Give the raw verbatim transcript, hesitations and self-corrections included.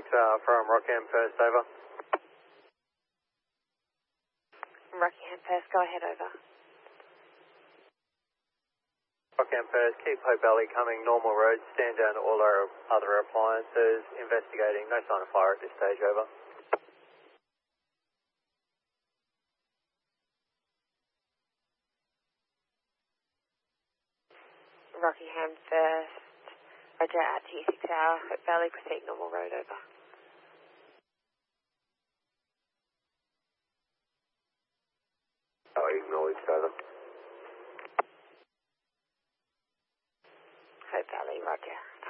six hour from Rockham first, over. Rockingham first, go ahead, over. Rockham first, keep Hope Valley coming, normal road, stand down to all our other appliances, investigating, no sign of fire at this stage, over. Rockingham first, roger out to you six hour, Hope Valley, proceed normal road, over. Oh, acknowledged, over. Hope Valley, roger.